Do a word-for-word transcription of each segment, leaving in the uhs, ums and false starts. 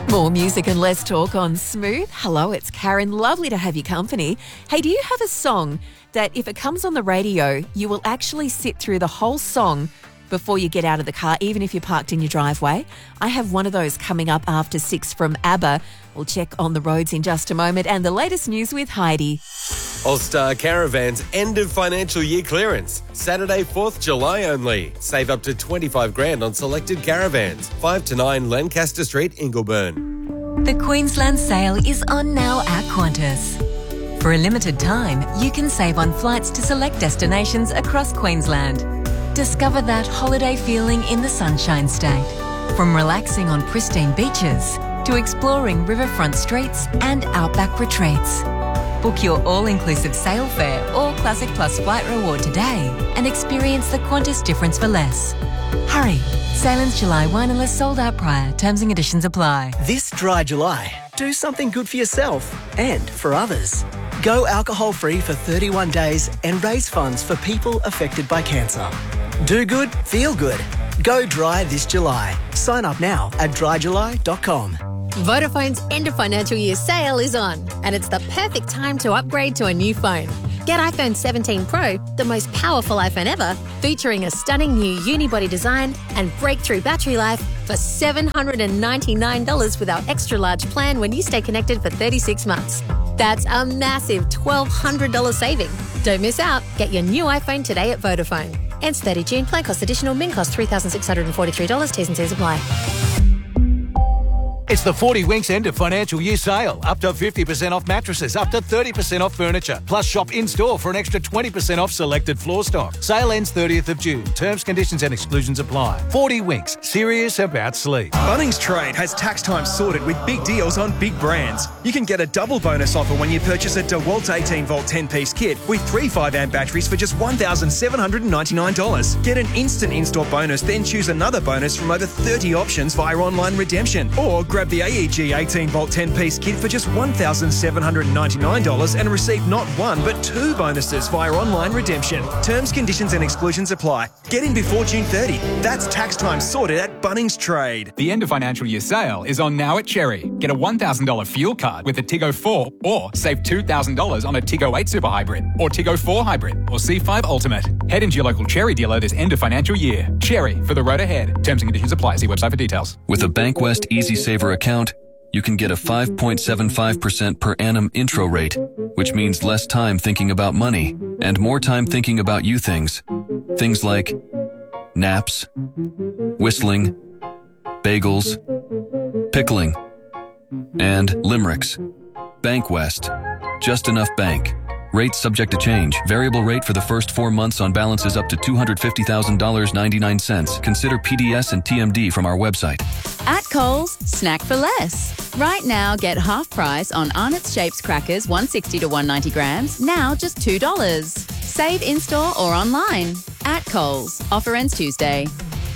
More music and less talk on Smooth. Hello, it's Karen. Lovely to have your company. Hey, do you have a song that if it comes on the radio, you will actually sit through the whole song before you get out of the car, even if you're parked in your driveway? I have one of those coming up after six from ABBA. We'll check on the roads in just a moment and the latest news with Heidi. All-Star Caravans end of financial year clearance. Saturday, fourth of July only. Save up to twenty-five grand on selected caravans. five to nine Lancaster Street, Ingleburn. The Queensland sale is on now at Qantas. For a limited time, you can save on flights to select destinations across Queensland. Discover that holiday feeling in the Sunshine State. From relaxing on pristine beaches to exploring riverfront streets and outback retreats. Book your all-inclusive sail fare or Classic Plus flight reward today and experience the Qantas difference for less. Hurry! Sailing's July first unless sold out prior. Terms and conditions apply. This dry July, do something good for yourself and for others. Go alcohol-free for thirty-one days and raise funds for people affected by cancer. Do good, feel good. Go dry this July. Sign up now at dry july dot com. Vodafone's end of financial year sale is on, and it's the perfect time to upgrade to a new phone. Get iPhone seventeen Pro, the most powerful iPhone ever, featuring a stunning new unibody design and breakthrough battery life for seven hundred ninety-nine dollars with our extra large plan when you stay connected for thirty-six months. That's a massive twelve hundred dollars saving. Don't miss out. Get your new iPhone today at Vodafone. Ends thirtieth of June. Plan cost additional. Min cost three thousand six hundred forty-three dollars. T's and C's apply. It's the forty Winks end of financial year sale. Up to fifty percent off mattresses, up to thirty percent off furniture. Plus shop in-store for an extra twenty percent off selected floor stock. Sale ends thirtieth of June. Terms, conditions and exclusions apply. forty Winks. Serious about sleep. Bunnings Trade has tax time sorted with big deals on big brands. You can get a double bonus offer when you purchase a DeWalt eighteen volt ten-piece kit with three five amp batteries for just one thousand seven hundred ninety-nine dollars. Get an instant in-store bonus, then choose another bonus from over thirty options via online redemption. Or grab the A E G eighteen volt ten-piece kit for just one thousand seven hundred ninety-nine dollars and receive not one but two bonuses via online redemption. Terms, conditions and exclusions apply. Get in before June thirtieth. That's tax time sorted at Bunnings Trade. The end of financial year sale is on now at Cherry. Get a one thousand dollars fuel card with a Tiggo four or save two thousand dollars on a Tiggo eight Super Hybrid or Tiggo four Hybrid or C five Ultimate. Head into your local Cherry dealer this end of financial year. Cherry, for the road ahead. Terms and conditions apply. See website for details. With a Bankwest Easy Saver account, you can get a five point seven five percent per annum intro rate, which means less time thinking about money and more time thinking about you things. Things like naps, whistling, bagels, pickling, and limericks. Bankwest. Just enough bank. Rates subject to change. Variable rate for the first four months on balances up to two hundred fifty thousand dollars and ninety-nine cents. Consider P D S and T M D from our website. At Coles, snack for less. Right now, get half price on Arnott's Shapes crackers, one sixty to one ninety grams, now just two dollars. Save in-store or online. At Coles. Offer ends Tuesday.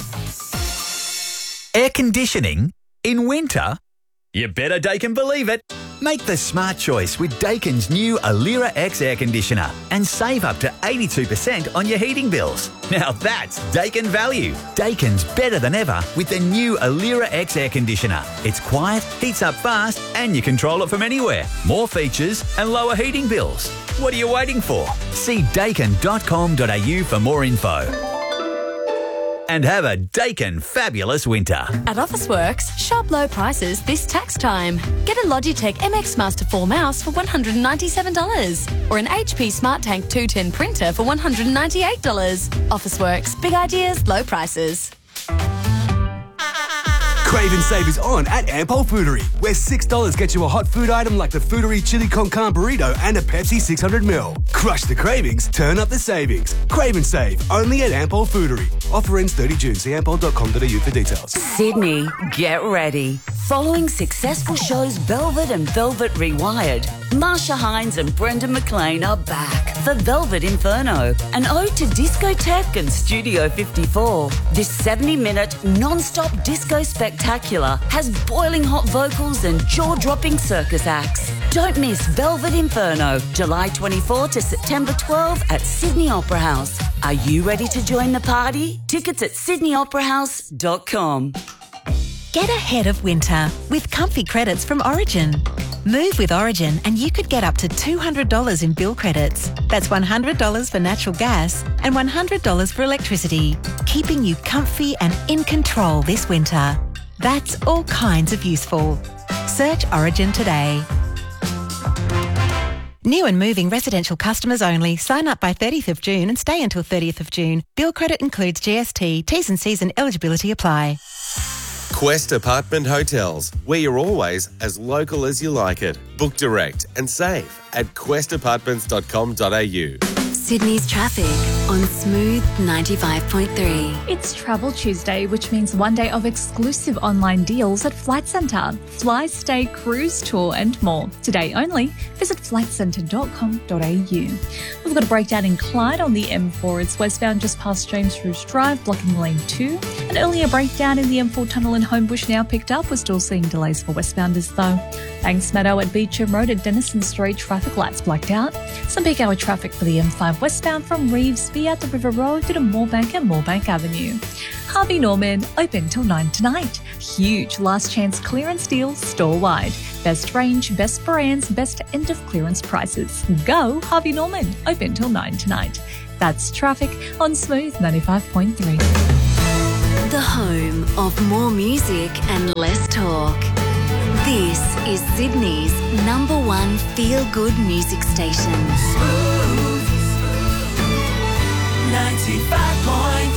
Air conditioning in winter? You better Daikin believe it. Make the smart choice with Daikin's new Alira X air conditioner and save up to eighty-two percent on your heating bills. Now that's Daikin value. Daikin's better than ever with the new Alira X air conditioner. It's quiet, heats up fast, and you control it from anywhere. More features and lower heating bills. What are you waiting for? See daikin dot com dot a u for more info. And have a Daikin fabulous winter. At Officeworks, shop low prices this tax time. Get a Logitech M X Master four mouse for one hundred ninety-seven dollars or an H P Smart Tank two ten printer for one hundred ninety-eight dollars. Officeworks, big ideas, low prices. Crave and Save is on at Ampol Foodery, where six dollars gets you a hot food item like the Foodery Chili Con Carne Burrito and a Pepsi six hundred milliliters. Crush the cravings, turn up the savings. Crave and Save, only at Ampol Foodery. Offer ends thirtieth of June. See ampol dot com dot a u for details. Sydney, get ready. Following successful shows Velvet and Velvet Rewired, Marsha Hines and Brendan McLean are back for Velvet Inferno, an ode to discotheque and Studio fifty-four. This seventy-minute non-stop disco spectacular has boiling hot vocals and jaw-dropping circus acts. Don't miss Velvet Inferno, July twenty-fourth to September twelfth at Sydney Opera House. Are you ready to join the party? Tickets at sydney opera house dot com. Get ahead of winter with comfy credits from Origin. Move with Origin and you could get up to two hundred dollars in bill credits. That's one hundred dollars for natural gas and one hundred dollars for electricity, keeping you comfy and in control this winter. That's all kinds of useful. Search Origin today. New and moving residential customers only. Sign up by thirtieth of June and stay until thirtieth of June. Bill credit includes G S T. T's and C's and eligibility apply. Quest Apartment Hotels, where you're always as local as you like it. Book direct and save at quest apartments dot com dot a u. Sydney's traffic on Smooth ninety-five point three. It's Travel Tuesday, which means one day of exclusive online deals at Flight Centre. Fly, stay, cruise, tour and more. Today only, visit flight centre dot com dot a u. We've got a breakdown in Clyde on the M four. It's westbound just past James Roos Drive, blocking lane two. An earlier breakdown in the M four tunnel in Homebush now picked up. We're still seeing delays for westbounders though. Banks Meadow at Beecham Road at Denison Street, traffic lights blacked out. Some peak hour traffic for the M five westbound from Reeves via the River Road to Moorebank and Moorebank Avenue. Harvey Norman, open till nine tonight. Huge last chance clearance deals store-wide. Best range, best brands, best end of clearance prices. Go Harvey Norman, open till nine tonight. That's traffic on Smooth ninety-five point three. The home of more music and less talk. This is Sydney's number one feel-good music station. Smooth ninety-five point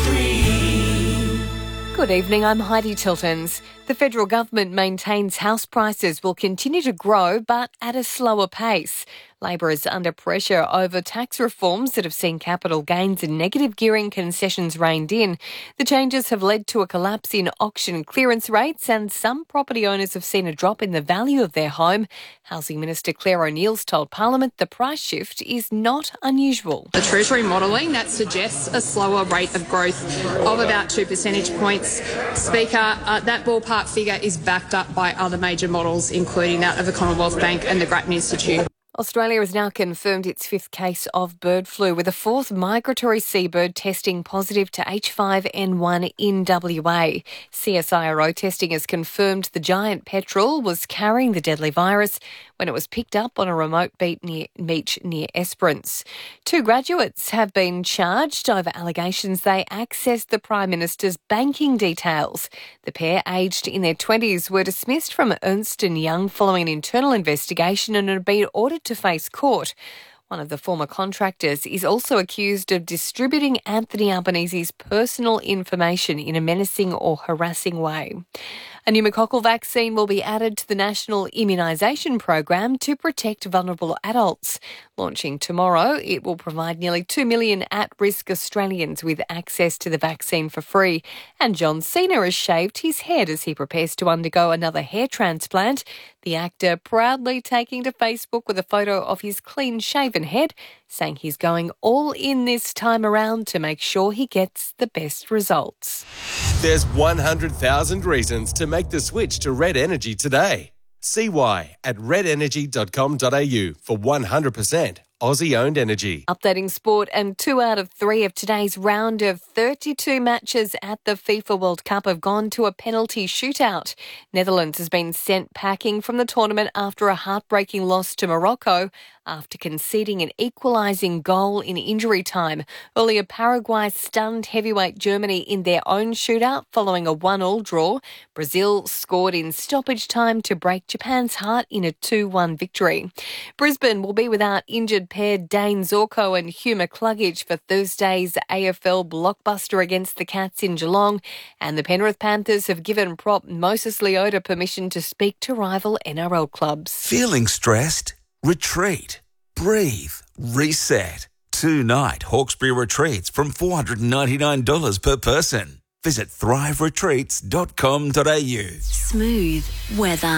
three. Good evening, I'm Heidi Tiltons. The federal government maintains house prices will continue to grow, but at a slower pace. Labor is under pressure over tax reforms that have seen capital gains and negative gearing concessions reined in. The changes have led to a collapse in auction clearance rates, and some property owners have seen a drop in the value of their home. Housing Minister Claire O'Neill's told Parliament the price shift is not unusual. The Treasury modelling that suggests a slower rate of growth of about two percentage points. Speaker, uh, that ballpark figure is backed up by other major models, including that of the Commonwealth Bank and the Grattan Institute. Australia has now confirmed its fifth case of bird flu, with a fourth migratory seabird testing positive to H five N one in W A. C S I R O testing has confirmed the giant petrel was carrying the deadly virus when it was picked up on a remote beach near, beach near Esperance. Two graduates have been charged over allegations they accessed the Prime Minister's banking details. The pair, aged in their twenties, were dismissed from Ernst and Young following an internal investigation and had been ordered to face court. One of the former contractors is also accused of distributing Anthony Albanese's personal information in a menacing or harassing way. A pneumococcal vaccine will be added to the National Immunisation Program to protect vulnerable adults. Launching tomorrow, it will provide nearly two million at-risk Australians with access to the vaccine for free. And John Cena has shaved his head as he prepares to undergo another hair transplant. The actor proudly taking to Facebook with a photo of his clean-shaven head, saying he's going all in this time around to make sure he gets the best results. There's one hundred thousand reasons to make the switch to Red Energy today. See why at red energy dot com dot a u for one hundred percent Aussie-owned energy. Updating sport, and two out of three of today's round of thirty-two matches at the FIFA World Cup have gone to a penalty shootout. Netherlands has been sent packing from the tournament after a heartbreaking loss to Morocco after conceding an equalising goal in injury time. Earlier, Paraguay stunned heavyweight Germany in their own shootout following a one all draw. Brazil scored in stoppage time to break Japan's heart in a two one victory. Brisbane will be without injured pair Dane Zorko and Hugh McCluggage for Thursday's A F L blockbuster against the Cats in Geelong, and the Penrith Panthers have given prop Moses Leota permission to speak to rival N R L clubs. Feeling stressed? Retreat. Breathe. Reset. Two-night Hawkesbury retreats from four hundred ninety-nine dollars per person. Visit thrive retreats dot com dot a u. Smooth weather.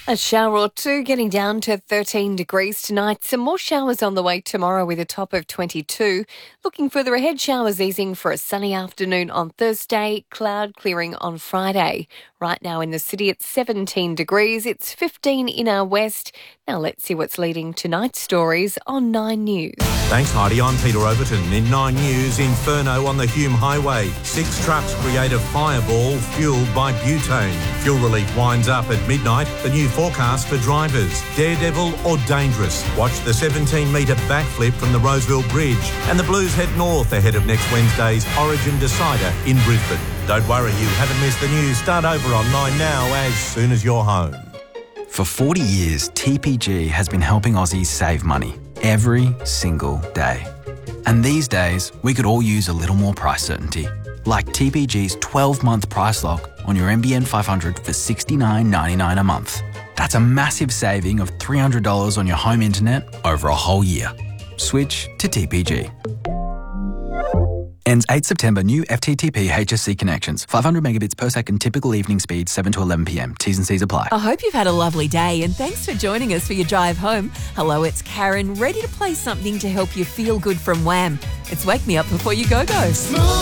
A shower or two, getting down to thirteen degrees tonight. Some more showers on the way tomorrow with a top of twenty-two. Looking further ahead, showers easing for a sunny afternoon on Thursday, cloud clearing on Friday. Right now in the city it's seventeen degrees. It's fifteen in our west. Now let's see what's leading tonight's stories on Nine News. Thanks, Heidi. I'm Peter Overton. In Nine News, Inferno on the Hume Highway. Six trucks create a fireball fuelled by butane. Fuel relief winds up at midnight. The new forecast for drivers. Daredevil or dangerous? Watch the seventeen metre backflip from the Roseville Bridge. And the Blues head north ahead of next Wednesday's Origin Decider in Brisbane. Don't worry, you haven't missed the news. Start over on Nine now as soon as you're home. For forty years, T P G has been helping Aussies save money every single day. And these days, we could all use a little more price certainty. Like T P G's twelve-month price lock on your N B N five hundred for sixty-nine ninety-nine a month. That's a massive saving of three hundred dollars on your home internet over a whole year. Switch to T P G. Ends eighth September. New F T T P H S C connections. five hundred megabits per second. Typical evening speed seven to eleven p m. T's and C's apply. I hope you've had a lovely day and thanks for joining us for your drive home. Hello, it's Karen, ready to play something to help you feel good from Wham. It's Wake Me Up Before You Go Go.